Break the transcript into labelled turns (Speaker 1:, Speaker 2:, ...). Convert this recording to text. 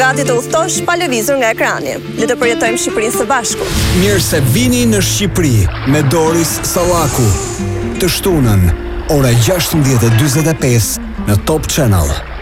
Speaker 1: gati të udhëtosh pa lëvizur nga ekrani. Le të përjetojmë Shqipërinë së bashku.
Speaker 2: Mirë se vini në Shqipëri me Doris Sallaku. Të shtunën, ora 16:45 në Top Channel.